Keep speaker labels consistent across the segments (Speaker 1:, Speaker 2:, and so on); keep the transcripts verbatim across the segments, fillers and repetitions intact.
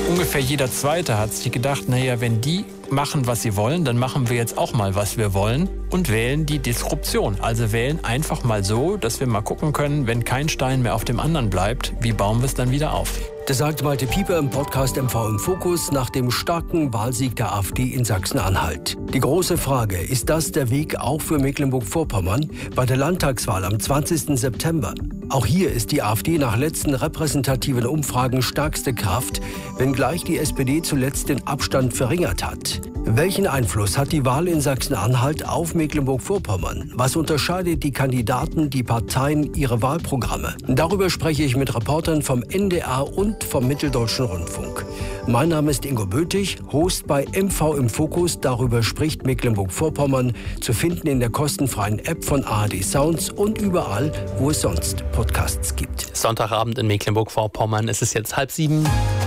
Speaker 1: ungefähr jeder Zweite hat sich gedacht, naja, wenn die machen, was sie wollen, dann machen wir jetzt auch mal, was wir wollen und wählen die Disruption. Also wählen einfach mal so, dass wir mal gucken können, wenn kein Stein mehr auf dem anderen bleibt, wie bauen wir es dann wieder auf?
Speaker 2: Das sagt Malte Pieper im Podcast M V im Fokus nach dem starken Wahlsieg der AfD in Sachsen-Anhalt. Die große Frage, ist das der Weg auch für Mecklenburg-Vorpommern bei der Landtagswahl am zwanzigsten September? Auch hier ist die AfD nach letzten repräsentativen Umfragen stärkste Kraft, wenngleich die S P D zuletzt den Abstand verringert hat. Welchen Einfluss hat die Wahl in Sachsen-Anhalt auf Mecklenburg-Vorpommern? Was unterscheidet die Kandidaten, die Parteien, ihre Wahlprogramme? Darüber spreche ich mit Reportern vom N D R und vom Mitteldeutschen Rundfunk. Mein Name ist Ingo Bötig, Host bei M V im Fokus. Darüber spricht Mecklenburg-Vorpommern, zu finden in der kostenfreien App von A R D Sounds und überall, wo es sonst Podcasts gibt.
Speaker 3: Sonntagabend in Mecklenburg-Vorpommern. Es ist jetzt halb sieben.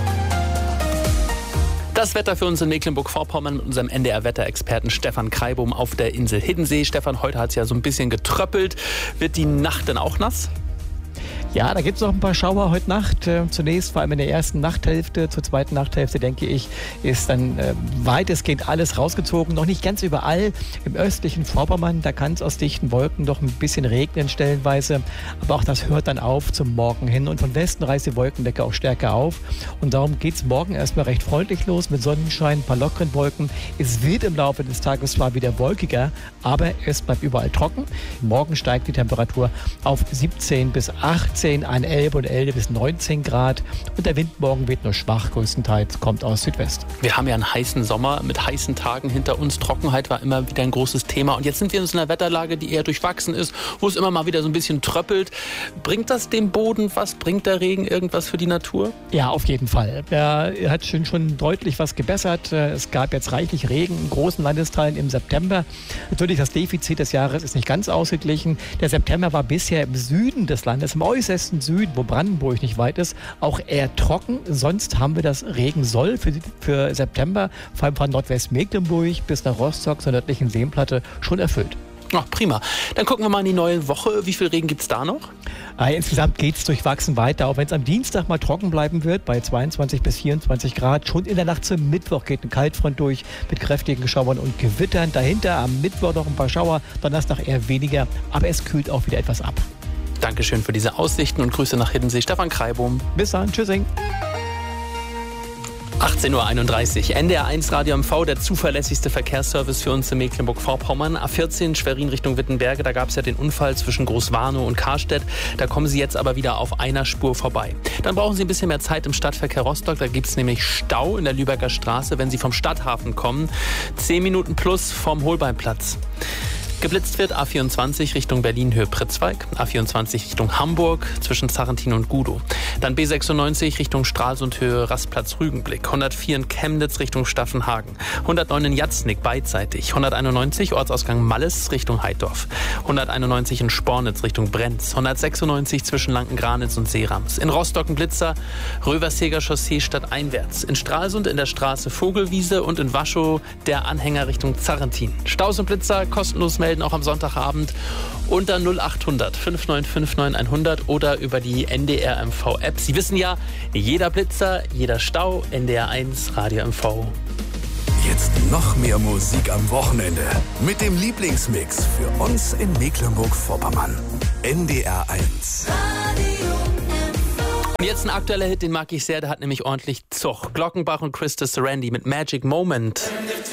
Speaker 3: Das Wetter für uns in Mecklenburg-Vorpommern mit unserem N D R-Wetterexperten Stefan Kreibum auf der Insel Hiddensee. Stefan, heute hat es ja so ein bisschen getröppelt. Wird die Nacht denn auch nass?
Speaker 4: Ja, da gibt es noch ein paar Schauer heute Nacht. Äh, zunächst vor allem in der ersten Nachthälfte. Zur zweiten Nachthälfte, denke ich, ist dann äh, weitestgehend alles rausgezogen. Noch nicht ganz überall. Im östlichen Vorpommern, da kann es aus dichten Wolken doch ein bisschen regnen stellenweise. Aber auch das hört dann auf zum Morgen hin. Und von Westen reißt die Wolkendecke auch stärker auf. Und darum geht es morgen erstmal recht freundlich los mit Sonnenschein, ein paar lockeren Wolken. Es wird im Laufe des Tages zwar wieder wolkiger, aber es bleibt überall trocken. Morgen steigt die Temperatur auf siebzehn bis achtzehn. An Elbe und Elde bis neunzehn Grad. Und der Wind morgen wird nur schwach, größtenteils kommt aus Südwest.
Speaker 3: Wir haben ja einen heißen Sommer mit heißen Tagen hinter uns. Trockenheit war immer wieder ein großes Thema. Und jetzt sind wir in so einer Wetterlage, die eher durchwachsen ist, wo es immer mal wieder so ein bisschen tröppelt. Bringt das dem Boden was? Bringt der Regen irgendwas für die Natur?
Speaker 4: Ja, auf jeden Fall. Er hat schon, schon deutlich was gebessert. Es gab jetzt reichlich Regen in großen Landesteilen im September. Natürlich, das Defizit des Jahres ist nicht ganz ausgeglichen. Der September war bisher im Süden des Landes, im äußersten Süden, wo Brandenburg nicht weit ist, auch eher trocken. Sonst haben wir das Regensoll für, für September, vor allem von Nordwestmecklenburg bis nach Rostock zur nördlichen Seenplatte, schon erfüllt.
Speaker 3: Ach, prima. Dann gucken wir mal in die neue Woche. Wie viel Regen gibt es da noch?
Speaker 4: Ah, insgesamt geht es durchwachsen weiter, auch wenn es am Dienstag mal trocken bleiben wird, bei zweiundzwanzig bis vierundzwanzig Grad. Schon in der Nacht zum Mittwoch geht eine Kaltfront durch mit kräftigen Schauern und Gewittern. Dahinter am Mittwoch noch ein paar Schauer, Donnerstag eher weniger, aber es kühlt auch wieder etwas ab.
Speaker 3: Dankeschön für diese Aussichten und Grüße nach Hiddensee. Stefan Kreibum.
Speaker 4: Bis dann. Tschüssing.
Speaker 3: achtzehn Uhr einunddreißig. N D R eins Radio M V, der zuverlässigste Verkehrsservice für uns in Mecklenburg-Vorpommern. A vierzehn Schwerin Richtung Wittenberge, da gab es ja den Unfall zwischen Großwarnow und Karstedt. Da kommen Sie jetzt aber wieder auf einer Spur vorbei. Dann brauchen Sie ein bisschen mehr Zeit im Stadtverkehr Rostock. Da gibt es nämlich Stau in der Lübecker Straße, wenn Sie vom Stadthafen kommen. Zehn Minuten plus vom Holbeinplatz. Geblitzt wird A vierundzwanzig Richtung Berlin-Höhe Pritzwalk, A vierundzwanzig Richtung Hamburg zwischen Zarrentin und Gudow. Dann B sechsundneunzig Richtung Stralsund-Höhe Rastplatz Rügenblick, hundertvier in Chemnitz Richtung Staffenhagen, hundertneun in Jatznick beidseitig, hunderteinundneunzig Ortsausgang Malles Richtung Heidorf, hunderteinundneunzig in Spornitz Richtung Brenz, hundertsechsundneunzig zwischen Lanken-Granitz und Seerams. In Rostock ein Blitzer, Röverseger Chaussee stadteinwärts. In Stralsund in der Straße Vogelwiese und in Waschow der Anhänger Richtung Zarrentin. Staus und Blitzer kostenlos melden, auch am Sonntagabend unter null achthundert fünf neun fünf neun hundert oder über die N D R M V App. Sie wissen ja, jeder Blitzer, jeder Stau, N D R eins Radio M V.
Speaker 5: Jetzt noch mehr Musik am Wochenende mit dem Lieblingsmix für uns in Mecklenburg-Vorpommern. N D R eins.
Speaker 3: Und jetzt ein aktueller Hit, den mag ich sehr, der hat nämlich ordentlich Zug. Glockenbach und Christa Sarandi mit Magic Moment.